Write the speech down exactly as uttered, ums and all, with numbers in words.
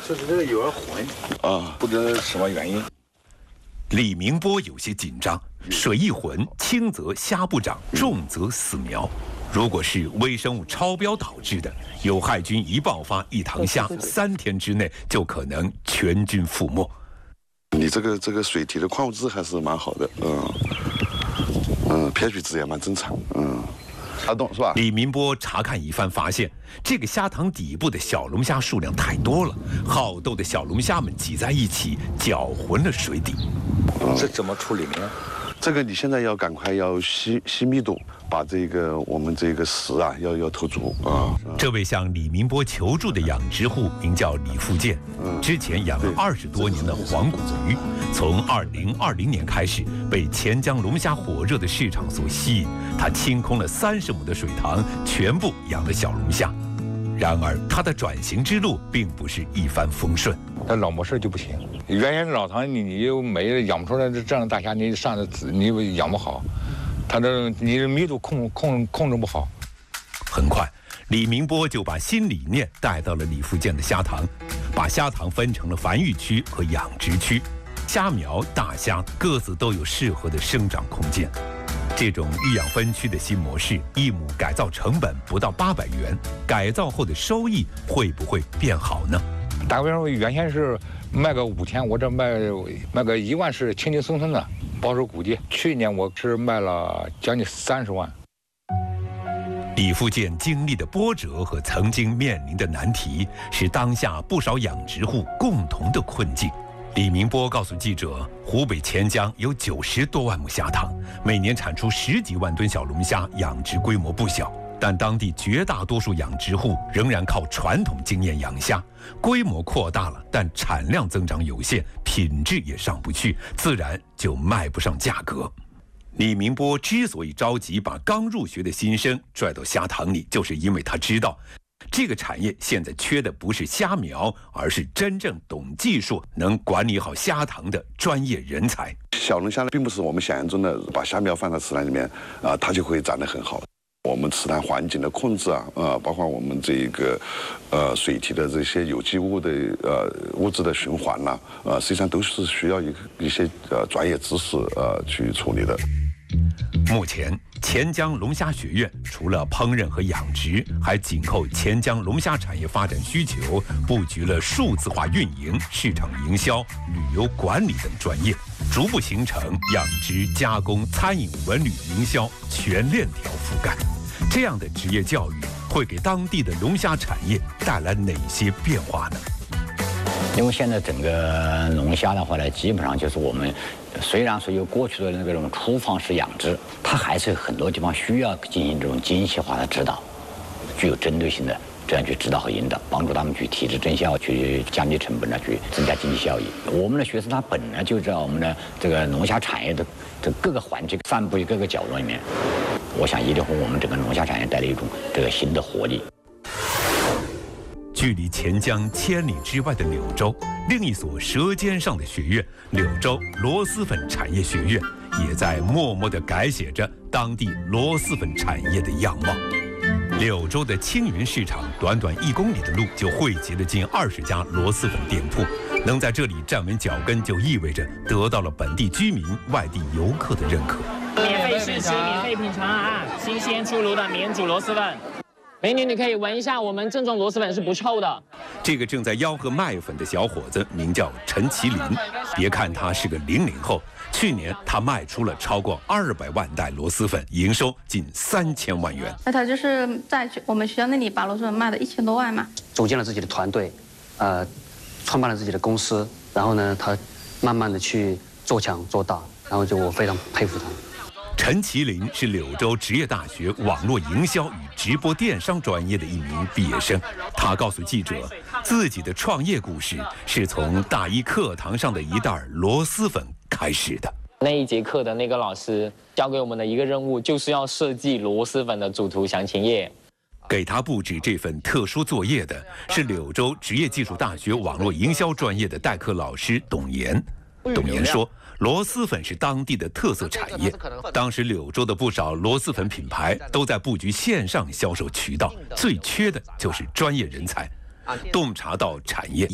就是这个有点混啊，不知什么原因。 李明波有些紧张，水一浑，轻则虾不长，重则死苗。如果是微生物超标导致的，有害菌一爆发，一塘虾三天之内就可能全军覆没。 你这个这个水体的矿物质还是蛮好的，嗯嗯 ，pH 值也蛮正常，嗯。查洞是吧？ 李明波查看一番，发现这个虾塘底部的小龙虾数量太多了，好斗的小龙虾们挤在一起，搅浑了水底。 嗯、这怎么处理呢？ 这个你现在要赶快要吸吸密度，把这个我们这个食啊要要投足啊。 这位向李明波求助的养殖户名叫李富建，之前养了二十多年的黄骨鱼，从二零二零年开始被钱江龙虾火热的市场所吸引，他清空了三十亩的水塘，全部养了小龙虾。然而，他的转型之路并不是一帆风顺。 那老模式就不行，原先老塘你你又没养不出来这样的大虾，你上的你养不好，它这你的密度控控控制不好。 很快，李明波就把新理念带到了李富建的虾塘，把虾塘分成了繁育区和养殖区，虾苗、大虾各自都有适合的生长空间。这种育养分区的新模式，一亩改造成本不到八百元，改造后的收益会不会变好呢？ 打个比方说，原先是卖个五千，我这卖卖个一万是轻轻松松的，保守估计。去年我是卖了将近三十万。 李富建经历的波折和曾经面临的难题，是当下不少养殖户共同的困境。李明波告诉记者，湖北钱江有九十多万亩虾塘，每年产出十几万吨小龙虾，养殖规模不小。但当地绝大多数养殖户仍然靠传统经验养虾，规模扩大了，但产量增长有限，品质也上不去，自然就卖不上价格。李明波之所以着急把刚入学的新生拽到虾塘里，就是因为他知道，这个产业现在缺的不是虾苗，而是真正懂技术、能管理好虾塘的专业人才。 小龙虾呢，并不是我们想象中的把虾苗放到池塘里面啊，它就会长得很好。我们池塘环境的控制啊，呃，包括我们这个，呃，水体的这些有机物的呃物质的循环呐、啊，呃，实际上都是需要一个一些呃专业知识呃去处理的。 目前，钱江龙虾学院除了烹饪和养殖，还紧扣钱江龙虾产业发展需求，布局了数字化运营、市场营销、旅游管理等专业，逐步形成养殖、加工、餐饮、文旅、营销全链条覆盖。这样的职业教育会给当地的龙虾产业带来哪些变化呢？ 因为现在整个龙虾的话呢，基本上就是我们虽然说有过去的那种厨房式养殖，它还是有很多地方需要进行这种精细化的指导，具有针对性的这样去指导和引导，帮助他们去提质增效，去降低成本呢，去增加经济效益。我们的学生他本来就在我们的这个龙虾产业的这各个环节散布于各个角落里面，我想一定会我们整个龙虾产业带来一种这个新的活力。 距离钱江千里之外的柳州，另一所舌尖上的学院——柳州螺蛳粉产业学院，也在默默地改写着当地螺蛳粉产业的样貌。柳州的青云市场，短短一公里的路就汇集了近二十家螺蛳粉店铺，能在这里站稳脚跟，就意味着得到了本地居民、外地游客的认可。 免费试吃，免费品尝啊！新鲜出炉的免煮螺蛳粉。美女，你可以闻一下，我们正宗螺蛳粉是不臭的。 这个正在吆喝卖粉的小伙子名叫陈其林，别看他是个零零后，去年他卖出了超过二百万袋螺蛳粉，营收近三千万元。 那他就是在我们学校那里把螺蛳粉卖了一千多万嘛。 组建了自己的团队，呃，创办了自己的公司，然后呢，他慢慢的去做强做大，然后就我非常佩服他。 陈其林是柳州职业大学网络营销与直播电商专业的一名毕业生。他告诉记者，自己的创业故事是从大一课堂上的一袋螺蛳粉开始的。 那一节课的那个老师交给我们的一个任务，就是要设计螺蛳粉的主图详情页。 给他布置这份特殊作业的是柳州职业技术大学网络营销专业的代课老师董岩。董岩说，螺蛳粉是当地的特色产业，当时柳州的不少螺蛳粉品牌都在布局线上销售渠道，最缺的就是专业人才。洞察到产业